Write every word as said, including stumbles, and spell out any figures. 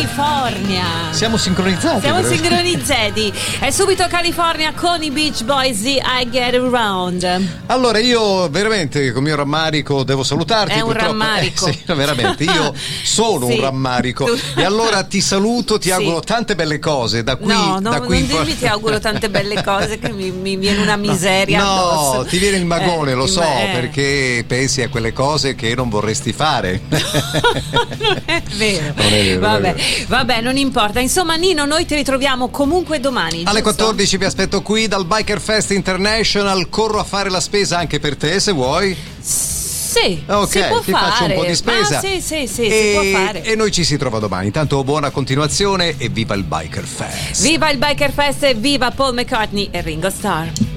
California. Siamo sincronizzati. Siamo però. sincronizzati. È subito California con i Beach Boys di I Get Around. Allora io veramente con mio rammarico devo salutarti. È un purtroppo. rammarico. Eh, sì, veramente io sono Sì. un rammarico. Tu- E allora ti saluto, ti Sì. auguro tante belle cose da qui. No, no, da qui non in- dirmi ti auguro tante belle cose che mi, mi viene una miseria No, addosso. ti viene il magone, Eh, lo il so, ma- eh. perché pensi a quelle cose che non vorresti fare. Non è vero. Non è vero, vabbè, non è vero. vabbè, non importa. Insomma, Nino, noi ti ritroviamo comunque domani. Alle giusto? quattordici vi aspetto qui dal Biker Fest International. Corro a fare la spesa anche per te se vuoi. Sì, Ok, si può ti fare. faccio un po' di spesa. Ah, sì, sì, sì, e, si può fare. E noi ci si trova domani. Intanto buona continuazione e viva il Biker Fest. Viva il Biker Fest e viva Paul McCartney e Ringo Starr.